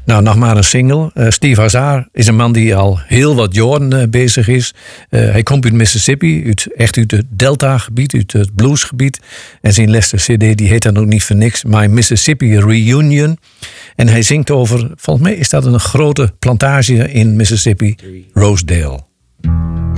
Nou, nog maar een single. Steve Hazard is een man die al heel wat jaren bezig is. Hij komt uit Mississippi, echt uit het Delta-gebied, uit het bluesgebied. En zijn laatste cd, die heet dan ook niet voor niks, My Mississippi Reunion. En hij zingt over, volgens mij is dat een grote plantage in Mississippi, Rosedale.